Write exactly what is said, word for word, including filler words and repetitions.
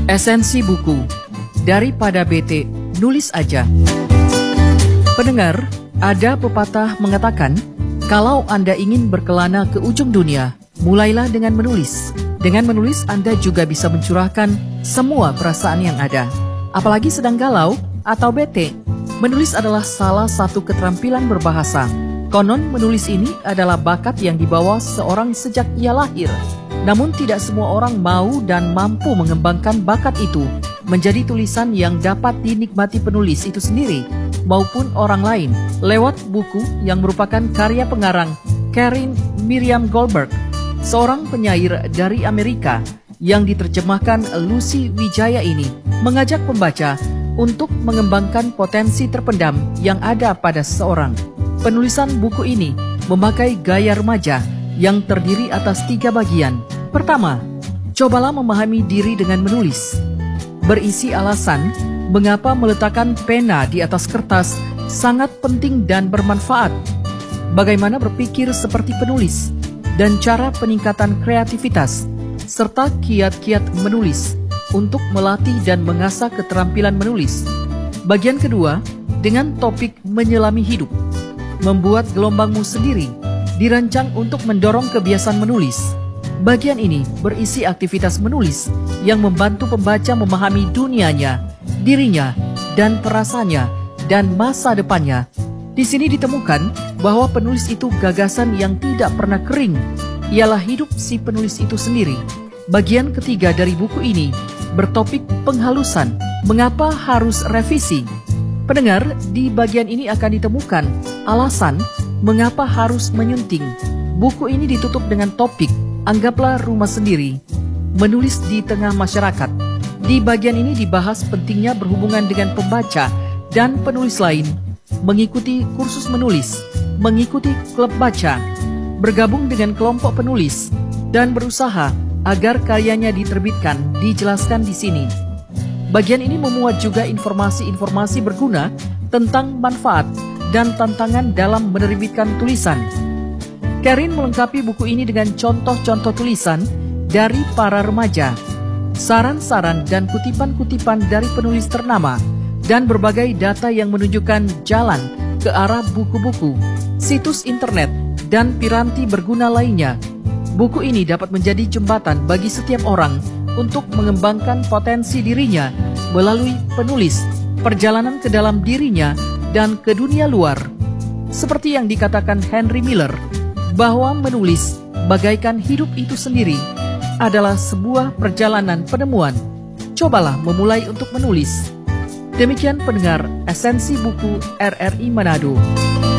Esensi buku, daripada bete, nulis aja. Pendengar, ada pepatah mengatakan, kalau Anda ingin berkelana ke ujung dunia, mulailah dengan menulis. Dengan menulis, Anda juga bisa mencurahkan semua perasaan yang ada. Apalagi sedang galau atau bete. Menulis adalah salah satu keterampilan berbahasa. Konon menulis ini adalah bakat yang dibawa seorang sejak ia lahir. Namun tidak semua orang mau dan mampu mengembangkan bakat itu menjadi tulisan yang dapat dinikmati penulis itu sendiri maupun orang lain lewat buku yang merupakan karya pengarang Karin Miriam Goldberg, seorang penyair dari Amerika yang diterjemahkan Lucy Wijaya ini mengajak pembaca untuk mengembangkan potensi terpendam yang ada pada seseorang. Penulisan buku ini memakai gaya remaja yang terdiri atas tiga bagian. Pertama, cobalah memahami diri dengan menulis. Berisi alasan mengapa meletakkan pena di atas kertas sangat penting dan bermanfaat. Bagaimana berpikir seperti penulis dan cara peningkatan kreativitas serta kiat-kiat menulis untuk melatih dan mengasah keterampilan menulis. Bagian kedua, dengan topik menyelami hidup. Membuat gelombangmu sendiri dirancang untuk mendorong kebiasaan menulis. Bagian ini berisi aktivitas menulis yang membantu pembaca memahami dunianya, dirinya, dan perasaannya, dan masa depannya. Di sini ditemukan bahwa penulis itu gagasan yang tidak pernah kering. Ialah hidup si penulis itu sendiri. Bagian ketiga dari buku ini bertopik penghalusan. Mengapa harus revisi? Pendengar, di bagian ini akan ditemukan alasan mengapa harus menyunting. Buku ini ditutup dengan topik, anggaplah rumah sendiri, menulis di tengah masyarakat. Di bagian ini dibahas pentingnya berhubungan dengan pembaca dan penulis lain, mengikuti kursus menulis, mengikuti klub baca, bergabung dengan kelompok penulis, dan berusaha agar karyanya diterbitkan, dijelaskan di sini. Bagian ini memuat juga informasi-informasi berguna tentang manfaat dan tantangan dalam menerbitkan tulisan. Karin melengkapi buku ini dengan contoh-contoh tulisan dari para remaja, saran-saran dan kutipan-kutipan dari penulis ternama, dan berbagai data yang menunjukkan jalan ke arah buku-buku, situs internet, dan piranti berguna lainnya. Buku ini dapat menjadi jembatan bagi setiap orang untuk mengembangkan potensi dirinya melalui penulis, perjalanan ke dalam dirinya, dan ke dunia luar. Seperti yang dikatakan Henry Miller, bahwa menulis bagaikan hidup itu sendiri adalah sebuah perjalanan penemuan. Cobalah memulai untuk menulis. Demikian pendengar esensi buku R R I Manado.